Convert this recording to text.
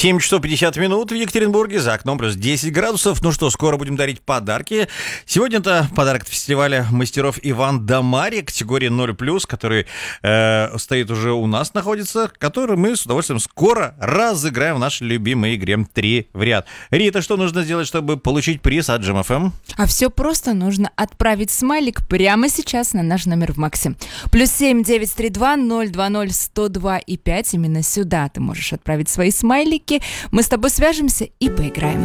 7 часов 50 минут в Екатеринбурге, за окном плюс 10 градусов. Ну что, скоро будем дарить подарки. Сегодня это подарок от фестиваля мастеров Иван да Марья, категории 0+, который стоит уже у нас, находится, который мы с удовольствием скоро разыграем в нашей любимой игре 3 в ряд. Рита, что нужно сделать, чтобы получить приз от Джем ФМ? А все просто, нужно отправить смайлик прямо сейчас на наш номер в Максе. +7 932 020 102 и 5. Именно сюда ты можешь отправить свои смайлики. Мы с тобой свяжемся и поиграем.